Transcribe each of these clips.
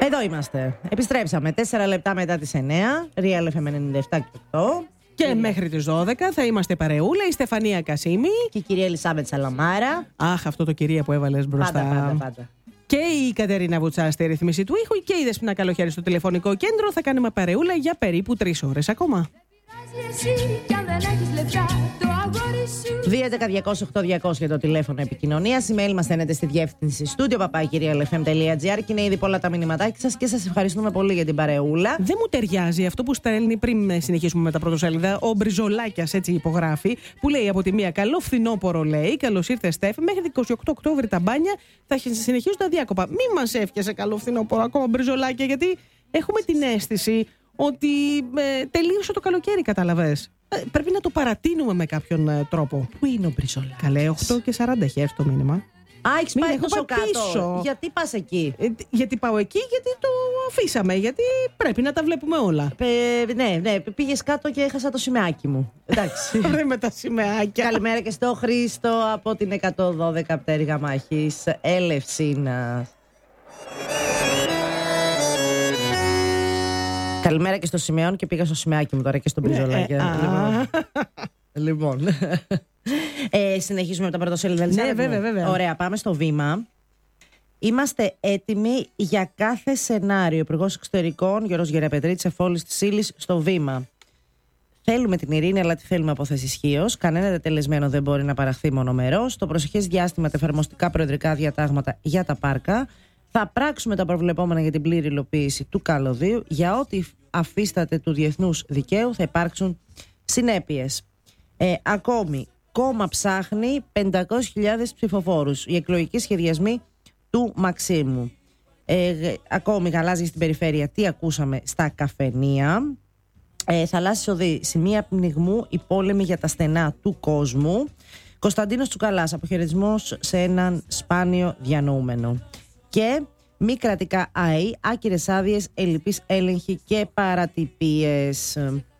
Εδώ είμαστε. Επιστρέψαμε 4 λεπτά μετά τις 9. Real FM 97,8. Και μέχρι τις 12 θα είμαστε παρεούλα. Η Στεφανία Κασίμη. Και η κυρία Ελισάβετ Σαλαμάρα. Αχ, αυτό το κυρία που έβαλες μπροστά. Πάντα. Και η Κατερίνα Βουτσά στη ρυθμίση του ήχου και η Δεσποινα Καλοχέρη στο τηλεφωνικό κέντρο. Θα κάνουμε παρεούλα για περίπου 3 ώρες ακόμα. 2.11.208.200 για το τηλέφωνο επικοινωνίας. Email μας στέλνετε στη διεύθυνση studio@realfm.gr και είναι ήδη πολλά τα μηνυματάκια σας και σας ευχαριστούμε πολύ για την παρεούλα. Δεν μου ταιριάζει αυτό που στέλνει πριν συνεχίσουμε με τα πρωτοσέλιδα. Ο Μπριζολάκιας έτσι υπογράφει, που λέει από τη μία: καλό φθινόπωρο, λέει. Καλώς ήρθε, Στέφ. Μέχρι 28 Οκτώβρη τα μπάνια θα συνεχίσουν τα διάκοπα. Μη μας εύχεσαι καλό φθινόπωρο ακόμα, Μπριζολάκια, γιατί έχουμε την αίσθηση ότι τελείωσε το καλοκαίρι, κατάλαβες. Πρέπει να το παρατείνουμε με κάποιον τρόπο. Πού είναι ο Μπριζολάκης? Καλέ, 8:40 έχει έρθει το μήνυμα. Α, έχεις πάει τόσο κάτω. Γιατί πας εκεί? Γιατί πάω εκεί, γιατί το αφήσαμε. Γιατί πρέπει να τα βλέπουμε όλα. Ναι, πήγες κάτω και έχασα το σημαίακι μου. Εντάξει. Ωραία με τα σημαίακια. Καλημέρα και στο Χρήστο από την 112 πτέρυγα μάχης Ελευσίνας. Καλημέρα και στο Σημεών και πήγα στο σημαίακι μου τώρα και στον Μπριζολάκη. Λοιπόν. Συνεχίζουμε με τα πρωτοσέλιδα. Ναι, βέβαια. Ωραία, πάμε στο βήμα. Είμαστε έτοιμοι για κάθε σενάριο. Υπουργός Εξωτερικών Γιώργος Γεραπετρίτης, εφόλης της ύλης στο βήμα. Θέλουμε την ειρήνη, αλλά τη θέλουμε από θέση ισχύως. Κανένα τετελεσμένο δεν μπορεί να παραχθεί μονομερός. Στο προσεχές διάστημα, τα εφαρμοστικά προεδρικά διατάγματα για τα πάρκα. Θα πράξουμε τα προβλεπόμενα για την πλήρη υλοποίηση του καλωδίου. Για ό,τι αφίσταται του διεθνούς δικαίου θα υπάρξουν συνέπειες. Ακόμη, κόμμα ψάχνει 500.000 ψηφοφόρους. Οι εκλογικοί σχεδιασμοί του Μαξίμου. Ακόμη, γαλάζια στην περιφέρεια. Τι ακούσαμε στα καφενεία. Θαλάσσιες οδοί, σημεία πνιγμού, οι πόλεμοι για τα στενά του κόσμου. Κωνσταντίνος Τσουκαλάς, αποχαιρετισμός σε έναν σπάνιο διανοούμενο. Και μη κρατικά ΑΕΗ, άκυρες άδειες, ελλειπής έλεγχοι και παρατυπίες.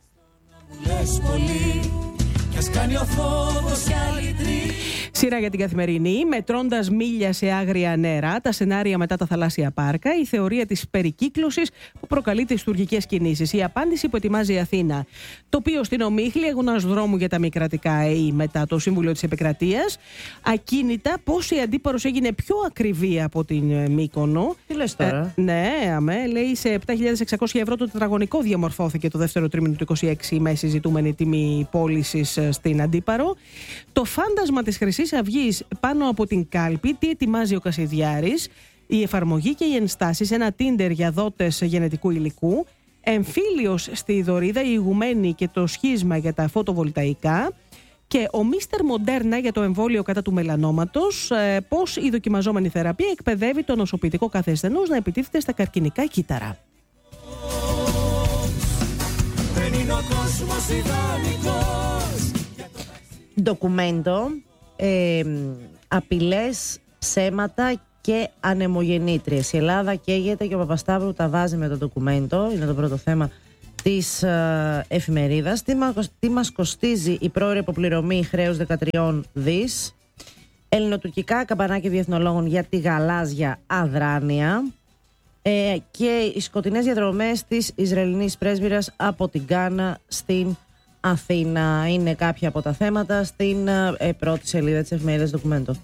Σειρά για την καθημερινή, μετρώντας μίλια σε άγρια νερά, τα σενάρια μετά τα θαλάσσια πάρκα, η θεωρία της περικύκλωσης που προκαλεί τις τουρκικές κινήσεις, η απάντηση που ετοιμάζει η Αθήνα. Τοπίο στην Ομίχλη, αγώνας δρόμου για τα μη κρατικά ΑΕΗ μετά το Σύμβουλο της Επικρατείας. Ακίνητα, πώς η Αντίπαρος έγινε πιο ακριβή από την Μύκονο. Τι λες τώρα? Ναι, λέει σε 7.600 ευρώ το τετραγωνικό διαμορφώθηκε το δεύτερο τρίμηνο του 2026 η μέση ζητούμενη τιμή πώλησης στην Αντίπαρο. Το φάντασμα της Χρυσής Αυγής πάνω από την κάλπη, τι ετοιμάζει ο Κασιδιάρης, η εφαρμογή και οι ενστάσεις, ένα Tinder για δότες γενετικού υλικού, εμφύλιος στη Δωρίδα, η ηγουμένη και το σχίσμα για τα φωτοβολταϊκά και ο Μίστερ Μοντέρνα για το εμβόλιο κατά του μελανόματος, πώς η δοκιμαζόμενη θεραπεία εκπαιδεύει το νοσοποιητικό κάθε ασθενούς να επιτίθεται στα καρκινικά κύτταρα. Δεν είναι ο κόσμος ιδανικός. Ντοκουμέντο, απειλές, ψέματα και ανεμογεννήτριες. Η Ελλάδα καίγεται και ο Παπασταύρου τα βάζει με το ντοκουμέντο. Είναι το πρώτο θέμα της εφημερίδας. Τι μας κοστίζει η πρόωρη αποπληρωμή χρέους 13 δις. Ελληνοτουρκικά καμπανάκια διεθνολόγων για τη γαλάζια αδράνεια. Και οι σκοτεινές διαδρομές της Ισραηλινής πρέσβυρας από την Γκάνα στην Αθήνα. Είναι κάποια από τα θέματα στην πρώτη σελίδα της εφημερίδας Ντοκουμέντο.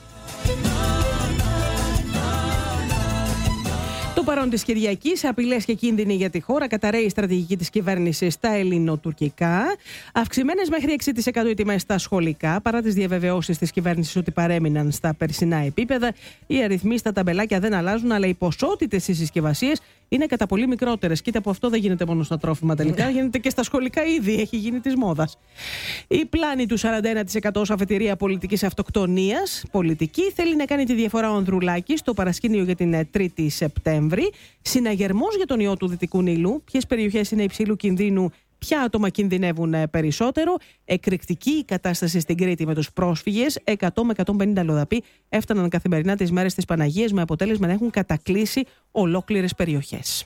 Το παρόν της Κυριακής, απειλές και κίνδυνοι για τη χώρα, καταρρέει η στρατηγική της κυβέρνησης στα ελληνοτουρκικά. Αυξημένες μέχρι 6% οι τιμές στα σχολικά, παρά τις διαβεβαιώσεις της κυβέρνησης ότι παρέμειναν στα περσινά επίπεδα. Οι αριθμοί στα ταμπελάκια δεν αλλάζουν, αλλά οι ποσότητες στις συσκευασίες είναι κατά πολύ μικρότερες. Κοίτα που αυτό δεν γίνεται μόνο στα τρόφιμα τελικά, γίνεται και στα σχολικά ήδη, έχει γίνει της μόδας. Η πλάνη του 41% ως αφετηρία πολιτικής αυτοκτονίας. Πολιτική θέλει να κάνει τη διαφορά ο Ανδρουλάκης στο παρασκήνιο για την 3η Σεπτέμβρη. Συναγερμός για τον ιό του Δυτικού Νείλου. Ποιες περιοχές είναι υψηλού κινδύνου, ποια άτομα κινδυνεύουν περισσότερο. Εκρηκτική η κατάσταση στην Κρήτη με τους πρόσφυγες. 100 με 150 λοδαποί έφταναν καθημερινά τις μέρες της Παναγίας με αποτέλεσμα να έχουν κατακλείσει ολόκληρες περιοχές.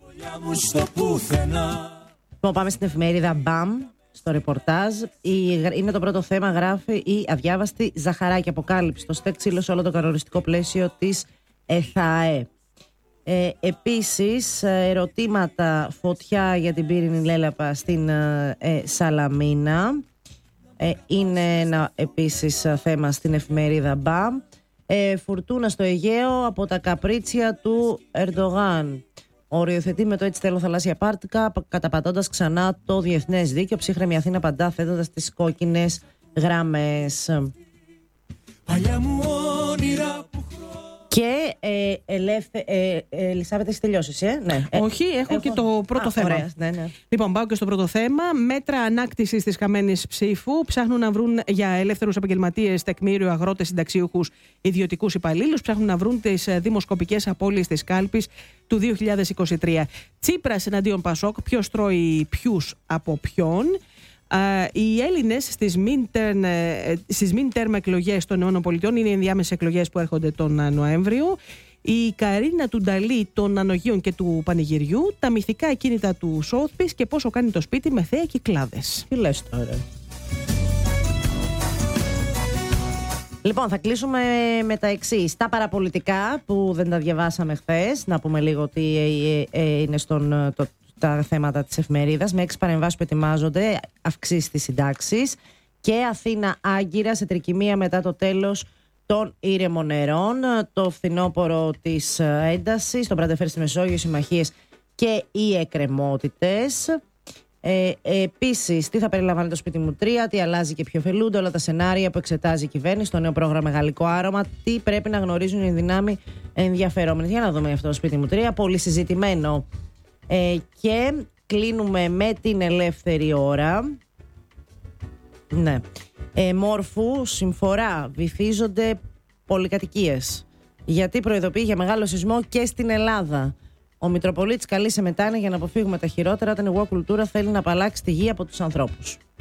Πάμε στην εφημερίδα BAM, στο ρεπορτάζ. Είναι το πρώτο θέμα, γράφει η αδιάβαστη Ζαχαράκη. Αποκάλυψη. Το ΣΤΕΚ ξύλωσε όλο το κανονιστικό πλαίσιο της ΕΘΑΕ. Επίσης, ερωτήματα φωτιά για την πύρινη λέλαπα στην Σαλαμίνα. Είναι ένα επίσης θέμα στην εφημερίδα Μπαμ. Φουρτούνα στο Αιγαίο από τα καπρίτσια του Ερντογάν. Οριοθετεί με το έτσι θέλω θαλάσσια πάρτικα, καταπατώντας ξανά το διεθνές δίκαιο. Ψύχρεμη Αθήνα παντά θέτοντας τις κόκκινες γραμμές. Παλιά μου όνειρα που Και Ελισάβετ, έχει τελειώσει, ναι. Όχι, έχω και το πρώτο θέμα. Ωραία, ναι. Λοιπόν, πάω και στο πρώτο θέμα. Μέτρα ανάκτησης της χαμένης ψήφου. Ψάχνουν να βρουν για ελεύθερους επαγγελματίες, τεκμήριο, αγρότες, συνταξιούχους, ιδιωτικούς υπαλλήλους. Ψάχνουν να βρουν τις δημοσκοπικές απώλειες της κάλπης του 2023. Τσίπρας εναντίον Πασόκ. Ποιος τρώει ποιους από ποιον. Οι Έλληνες στις midterm εκλογές των ΗΠΑ, είναι οι ενδιάμεσες εκλογές που έρχονται τον Νοέμβριο. Η Καρίνα του Νταλή των Ανογείων και του Πανηγυριού. Τα μυθικά ακίνητα του Σόθπης και πόσο κάνει το σπίτι με θέα κυκλάδες. Τι λες τώρα? Λοιπόν, θα κλείσουμε με τα εξής. Τα παραπολιτικά που δεν τα διαβάσαμε χθες. Να πούμε λίγο ότι είναι τα θέματα της εφημερίδας, με 6 παρεμβάσεις που ετοιμάζονται, αυξήσεις στις συντάξεις, και Αθήνα άγκυρα σε τρικυμία μετά το τέλος των ήρεμων νερών, το φθινόπωρο της έντασης, το Μπραντεφέρ στη Μεσόγειο, οι συμμαχίες και οι εκκρεμότητες. Επίσης, τι θα περιλαμβάνει το σπίτι μου 3, τι αλλάζει και ποιο ωφελούνται, όλα τα σενάρια που εξετάζει η κυβέρνηση, το νέο πρόγραμμα Γαλλικό Άρωμα, τι πρέπει να γνωρίζουν οι δυνάμοι ενδιαφερόμενες. Για να δούμε αυτό το σπίτι μου 3, πολύ συζητημένο. Και κλείνουμε με την ελεύθερη ώρα. Ναι. Μόρφου, συμφορά, βυθίζονται πολυκατοικίες. Γιατί προειδοποιεί για μεγάλο σεισμό και στην Ελλάδα. Ο Μητροπολίτης καλεί σε μετάνοια για να αποφύγουμε τα χειρότερα, όταν η εγώ κουλτούρα θέλει να απαλλάξει τη γη από τους ανθρώπους.